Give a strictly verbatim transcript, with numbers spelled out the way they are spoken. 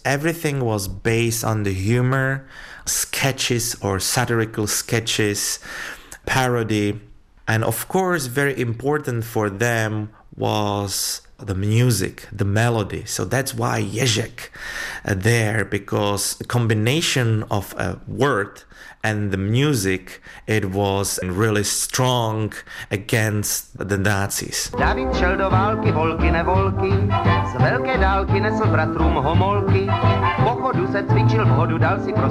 everything was based on the humor, sketches or satirical sketches, parody. And of course, very important for them was the music, the melody. So that's why Ježek uh, there, because the combination of a word and the music, it was really strong against the Nazis. David šel do války, volky nevolky, z velké dálky nesl bratrům homolky, po chodu se cvičil, vhodu dal si pro